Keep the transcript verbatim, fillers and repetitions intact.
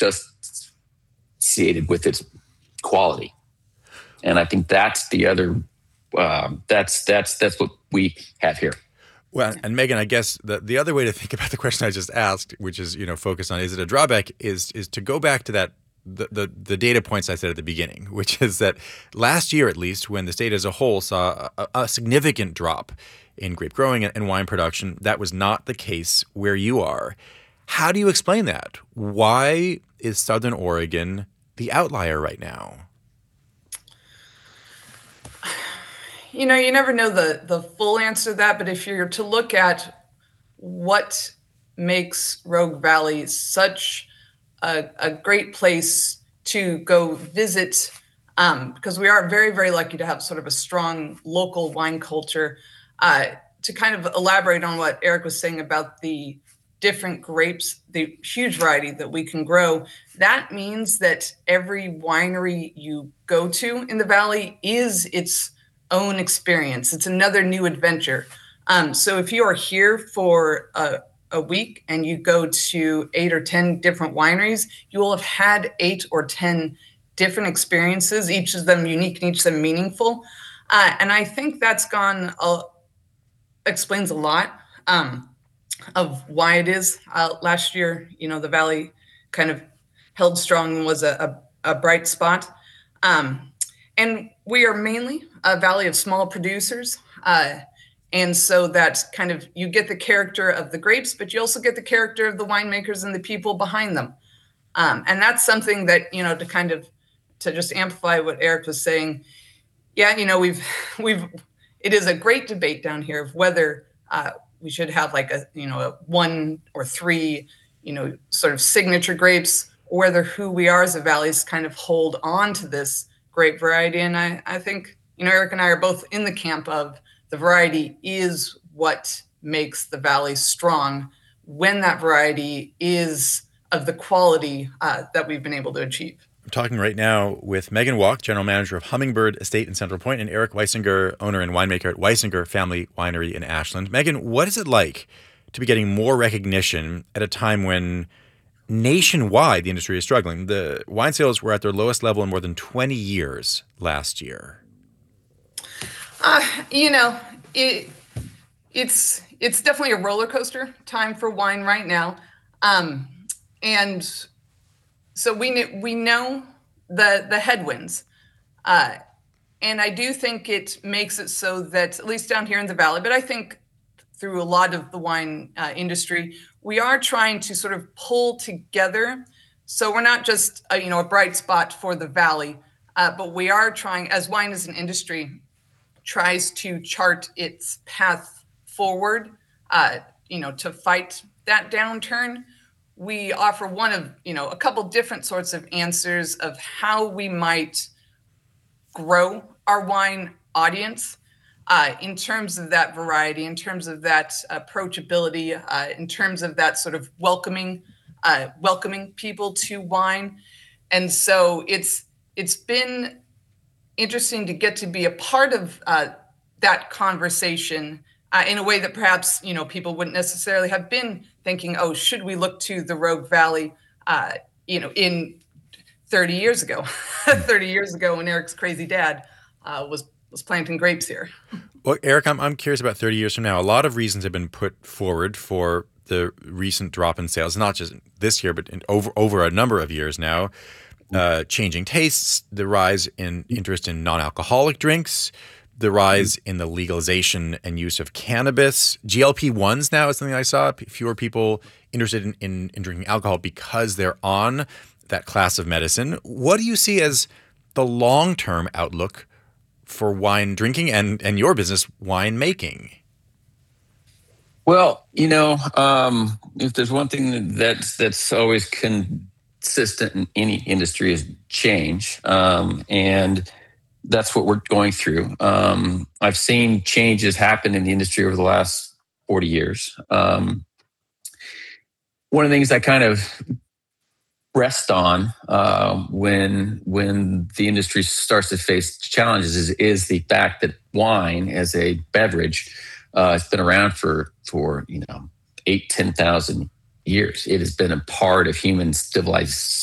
just associated with its quality. And I think that's the other, um, that's that's that's what we have here. Well, and Megan, I guess the, the other way to think about the question I just asked, which is, you know, focus on, is it a drawback, is is to go back to that, the, the, the data points I said at the beginning, which is that last year, at least, when the state as a whole saw a, a significant drop in grape growing and wine production, that was not the case where you are. How do you explain that? Why is Southern Oregon the outlier right now? You know, you never know the, the full answer to that, but if you're to look at what makes Rogue Valley such a, a great place to go visit, um, because we are very, very lucky to have sort of a strong local wine culture, uh, to kind of elaborate on what Eric was saying about the different grapes, the huge variety that we can grow, that means that every winery you go to in the Valley is its own experience. It's another new adventure. Um, so if you are here for a, a week and you go to eight or ten different wineries, you will have had eight or ten different experiences, each of them unique and each of them meaningful. Uh, and I think that's gone, uh, explains a lot um, of why it is. Uh, last year, you know, the Valley kind of held strong and was a, a, a bright spot. Um, and we are mainly a valley of small producers. Uh, and so that kind of, you get the character of the grapes, but you also get the character of the winemakers and the people behind them. Um, and that's something that, you know, to kind of, to just amplify what Eric was saying. Yeah, you know, we've, we've, it is a great debate down here of whether uh, we should have like a, you know, a one or three, you know, sort of signature grapes, or whether who we are as a valley is kind of hold on to this grape variety. And I, I think, you know, Eric and I are both in the camp of the variety is what makes the valley strong when that variety is of the quality uh, that we've been able to achieve. I'm talking right now with Megan Walk, General Manager of Hummingbird Estate in Central Point, and Eric Weisinger, owner and winemaker at Weisinger Family Winery in Ashland. Megan, what is it like to be getting more recognition at a time when nationwide the industry is struggling? The wine sales were at their lowest level in more than twenty years last year. Uh, you know, it, it's it's definitely a roller coaster time for wine right now. Um, and so we we know the the headwinds, uh, and I do think it makes it so that, at least down here in the Valley, but I think through a lot of the wine uh, industry, we are trying to sort of pull together. So we're not just a, you know, a bright spot for the Valley, uh, but we are trying, as wine as an industry tries to chart its path forward, uh, you know, to fight that downturn. We offer one of, you know, a couple different sorts of answers of how we might grow our wine audience uh, in terms of that variety, in terms of that approachability, uh, in terms of that sort of welcoming, uh, welcoming people to wine. And so it's it's been interesting to get to be a part of uh, that conversation uh, in a way that perhaps, you know, people wouldn't necessarily have been thinking, oh, should we look to the Rogue Valley, uh, you know, in thirty years ago, thirty years ago when Eric's crazy dad uh, was was planting grapes here. Well, Eric, I'm, I'm curious about thirty years from now. A lot of reasons have been put forward for the recent drop in sales, not just this year, but in over, over a number of years now. Uh, changing tastes, the rise in interest in non-alcoholic drinks, the rise in the legalization and use of cannabis. G L P ones now is something I saw. Fewer people interested in, in, in drinking alcohol because they're on that class of medicine. What do you see as the long-term outlook for wine drinking and, and your business, wine making? Well, you know, um, if there's one thing that's that's always consistent in any industry is change, um, and that's what we're going through. Um, I've seen changes happen in the industry over the last forty years. Um, one of the things I kind of rest on uh, when when the industry starts to face challenges is, is the fact that wine as a beverage uh, has been around for for you know eight ten thousand years. It has been a part of human civilized